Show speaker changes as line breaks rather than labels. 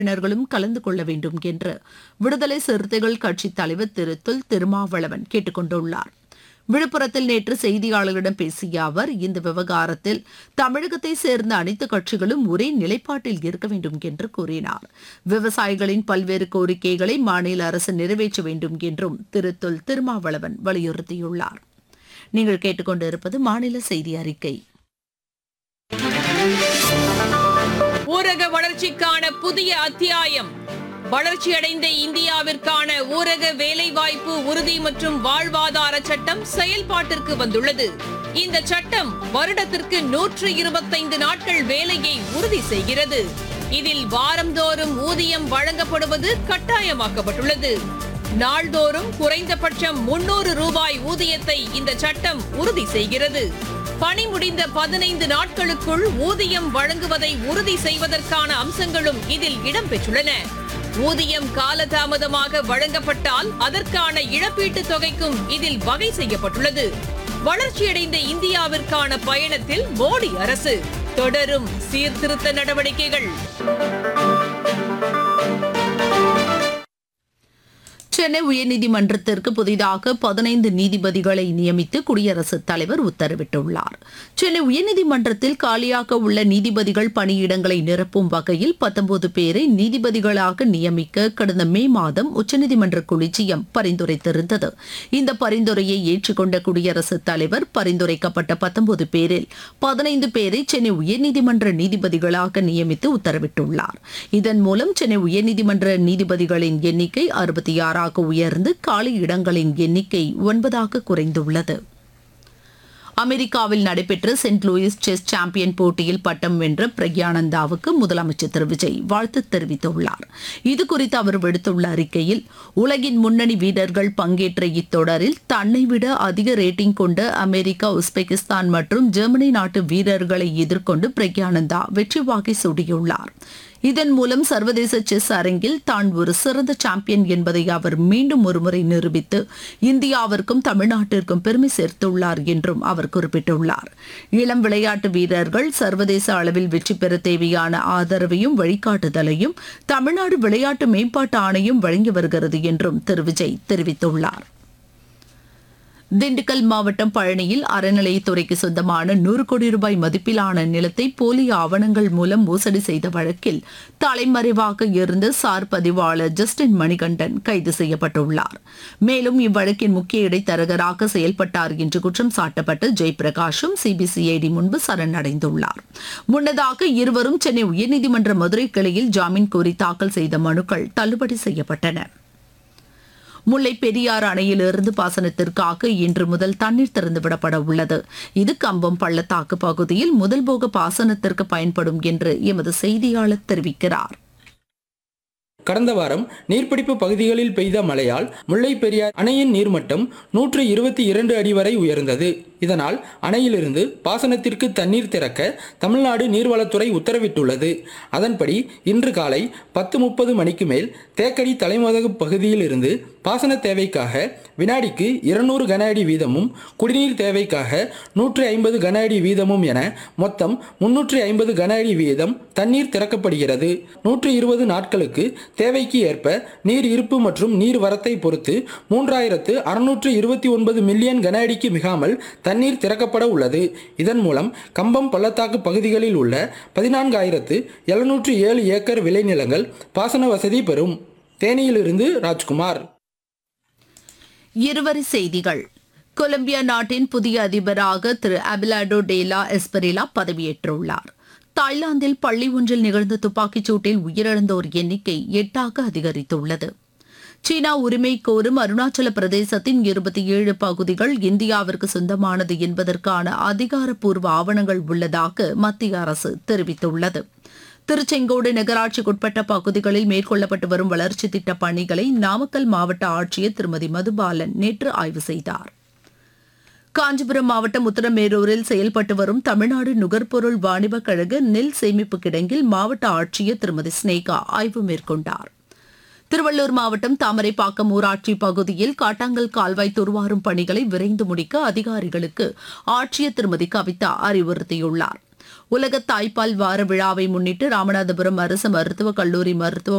உறுப்பினர்களும் கலந்து கொள்ள வேண்டும் என்று விடுதலை சிறுத்தைகள் கட்சித் தலைவர் திரு தொல் திருமாவளவன் கேட்டுக் கொண்டுள்ளார். விழுப்புரத்தில் நேற்று செய்தியாளர்களிடம் பேசிய அவர், இந்த விவகாரத்தில் தமிழகத்தை சேர்ந்த அனைத்து கட்சிகளும் ஒரே நிலைப்பாட்டில் இருக்க வேண்டும் என்று கூறினார். விவசாயிகளின் பல்வேறு கோரிக்கைகளை மாநில அரசு நிறைவேற்ற வேண்டும் என்றும் திரு தொல் திருமாவளவன் வலியுறுத்தியுள்ளார். நீங்கள் கேட்டுக்கொண்டிருப்பது மாநில செய்தி அறிக்கை.
ஊரக வளர்ச்சிக்கான புதிய அத்தியாயம். வளர்ச்சியடைந்த இந்தியாவிற்கான ஊரக வேலைவாய்ப்பு உறுதி மற்றும் வாழ்வாதார சட்டம் செயல்பாட்டிற்கு வந்துள்ளது. இந்த சட்டம் வருடத்திற்கு 125 நாட்கள் வேலையை உறுதி செய்கிறது. இதில் வாரந்தோறும் ஊதியம் வழங்கப்படுவது கட்டாயமாக்கப்பட்டுள்ளது. நாள்தோறும் குறைந்தபட்சம் 300 ரூபாய் ஊதியத்தை இந்த சட்டம் உறுதி செய்கிறது. பணி முடிந்த 15 நாட்களுக்குள் ஊதியம் வழங்குவதை உறுதி செய்வதற்கான அம்சங்களும் இதில் இடம்பெற்றுள்ளன. ஊதியம் காலதாமதமாக வழங்கப்பட்டால் அதற்கான இழப்பீட்டுத் தொகைக்கும் இதில் வகை செய்யப்பட்டுள்ளது. வளர்ச்சியடைந்த இந்தியாவிற்கான பயணத்தில் மோடி அரசு தொடரும் சீர்திருத்த நடவடிக்கைகள்.
சென்னை உயர்நீதிமன்றத்திற்கு புதிதாக 15 நீதிபதிகளை நியமித்து குடியரசுத் தலைவர் உத்தரவிட்டுள்ளார். சென்னை உயர்நீதிமன்றத்தில் காலியாக உள்ள நீதிபதிகள் பணியிடங்களை நிரப்பும் வகையில் 19 பேரை நீதிபதிகளாக நியமிக்க கடந்த மே மாதம் உச்சநீதிமன்ற கொலிஜியம் பரிந்துரைத்திருந்தது. இந்த பரிந்துரையை ஏற்றுக்கொண்ட குடியரசுத் தலைவர் பரிந்துரைக்கப்பட்ட 19 பேரில் 15 பேரை சென்னை உயர்நீதிமன்ற நீதிபதிகளாக நியமித்து உத்தரவிட்டுள்ளார். இதன் மூலம் சென்னை உயர்நீதிமன்ற நீதிபதிகளின் எண்ணிக்கை 66 உயர்ந்து காலி இடங்களின் எண்ணிக்கை 9 குறைந்துள்ளது. அமெரிக்காவில் நடைபெற்ற செயின்ட் லூயிஸ் செஸ் சாம்பியன் போட்டியில் பட்டம் வென்ற பிரக்யானந்தாவுக்கு முதலமைச்சர் திரு விஜய் வாழ்த்து தெரிவித்துள்ளார். இதுகுறித்து அவர் விடுத்துள்ள அறிக்கையில், உலகின் முன்னணி வீரர்கள் பங்கேற்ற இத்தொடரில் தன்னை விட அதிக ரேட்டிங் கொண்ட அமெரிக்கா, உஸ்பெகிஸ்தான் மற்றும் ஜெர்மனி நாட்டு வீரர்களை எதிர்கொண்டு பிரக்யானந்தா வெற்றி வாகை சூடியுள்ளார். இதன் மூலம் சர்வதேச செஸ் அரங்கில் தான் ஒரு சிறந்த சாம்பியன் என்பதை அவர் மீண்டும் ஒருமுறை நிரூபித்து இந்தியாவிற்கும் தமிழ்நாட்டிற்கும் பெருமை சேர்த்துள்ளார் என்றும் அவர் குறிப்பிட்டுள்ளார். இளம் விளையாட்டு வீரர்கள் சர்வதேச அளவில் வெற்றி பெற தேவையான ஆதரவையும் வழிகாட்டுதலையும் தமிழ்நாடு விளையாட்டு மேம்பாட்டு ஆணையம் வழங்கி வருகிறது என்றும் திரு விஜய் தெரிவித்துள்ளார். திண்டுக்கல் மாவட்டம் பழனியில் அறநிலையத்துறைக்கு சொந்தமான 100 கோடி ரூபாய் மதிப்பிலான நிலத்தை போலி ஆவணங்கள் மூலம் மோசடி செய்த வழக்கில் தலைமறைவாக இருந்த சார் பதிவாளர் ஜஸ்டின் மணிகண்டன் கைது செய்யப்பட்டுள்ளார். மேலும் இவ்வழக்கின் முக்கிய இடைத்தரகராக செயல்பட்டார் என்று குற்றம் சாட்டப்பட்ட ஜெயபிரகாஷும் சிபிசிஐடி முன்பு சரணடைந்துள்ளார். முன்னதாக இருவரும் சென்னை உயர்நீதிமன்ற மதுரை கிளையில் ஜாமீன் கோரி தாக்கல் செய்த மனுக்கள் தள்ளுபடி செய்யப்பட்டன. முல்லை பெரியாறு அணையிலிருந்து பாசனத்திற்காக இன்று முதல் தண்ணீர் திறந்துவிடப்பட உள்ளது. இது கம்பம் பள்ளத்தாக்கு பகுதியில் முதல் போக பாசனத்திற்கு பயன்படும் என்று எமது செய்தியாளர் தெரிவிக்கிறார்.
கடந்த வாரம் நீர்பிடிப்பு பகுதிகளில் பெய்த மழையால் முல்லை பெரியார் அணையின் நீர்மட்டம் 122 அடி வரை உயர்ந்தது. இதனால் அணையிலிருந்து பாசனத்திற்கு தண்ணீர் திறக்க தமிழ்நாடு நீர்வளத்துறை உத்தரவிட்டுள்ளது. அதன்படி இன்று காலை 10:30 மணிக்கு மேல் தேக்கடி தலைமதகு பகுதியில் இருந்து பாசன தேவைக்காக வினாடிக்கு 200 கன அடி வீதமும், குடிநீர் தேவைக்காக 150 கன அடி வீதமும் என மொத்தம் 350 கன அடி வீதம் தண்ணீர் திறக்கப்படுகிறது. 120 நாட்களுக்கு தேவைக்கு ஏற்ப நீர் இருப்பு மற்றும் நீர் வரத்தை பொறுத்து 3629 மில்லியன் கன அடிக்கு மிகாமல் தண்ணீர் திறக்கப்பட உள்ளது. இதன் மூலம் கம்பம் பள்ளத்தாக்கு பகுதிகளில் உள்ள 14,707 ஏக்கர் விளைநிலங்கள் பாசன வசதி பெறும். தேனியிலிருந்து ராஜ்குமார்.
இருவரி செய்திகள். கொலம்பியா நாட்டின் புதிய அதிபராக திரு அபிலாடோ டேலா எஸ்பெரிலா பதவியேற்றுள்ளார். தாய்லாந்தில் பள்ளி ஒன்றில் நிகழ்ந்த துப்பாக்கிச் சூட்டில் உயிரிழந்தோர் எண்ணிக்கை 8 அதிகரித்துள்ளது. சீனா உரிமை கோரும் அருணாச்சல பிரதேசத்தின் 27 பகுதிகள் இந்தியாவிற்கு சொந்தமானது என்பதற்கான அதிகாரப்பூர்வ ஆவணங்கள் உள்ளதாக மத்திய அரசு தெரிவித்துள்ளது. திருச்செங்கோடு நகராட்சிக்குட்பட்ட பகுதிகளில் மேற்கொள்ளப்பட்டு வரும் வளர்ச்சி திட்டப் பணிகளை நாமக்கல் மாவட்ட ஆட்சியர் திருமதி மதுபாலன் நேற்று ஆய்வு செய்தார். காஞ்சிபுரம் மாவட்டம் உத்தரமேரூரில் செயல்பட்டு வரும் தமிழ்நாடு நுகர்பொருள் வாணிபக் கழக நெல் சேமிப்பு கிடங்கில் மாவட்ட ஆட்சியர் திருமதி ஸ்னேகா ஆய்வு மேற்கொண்டார். திருவள்ளூர் மாவட்டம் தாமரைப்பாக்கம் ஊராட்சி பகுதியில் காட்டாங்கல் கால்வாய் துர்வாரும் பணிகளை விரைந்து முடிக்க அதிகாரிகளுக்கு ஆட்சியர் திருமதி கவிதா அறிவுறுத்தியுள்ளார். உலக தாய்ப்பால் வார விழாவை முன்னிட்டு ராமநாதபுரம் அரசு மருத்துவக் கல்லூரி மருத்துவ